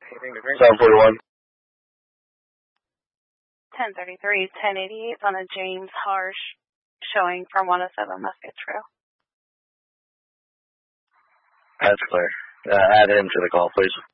Anything to drink? 741. 1033, 1088 on a James Harsh showing from 107 Musket Trail. That's clear. Add him to the call, please.